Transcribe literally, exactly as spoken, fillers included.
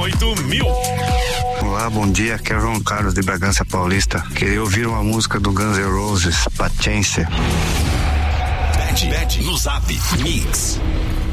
oito mil. Olá, bom dia, aqui é João Carlos de Bragança Paulista. Queria ouvir uma música do Guns N' Roses, Patience. Bet, bet no Zap Mix.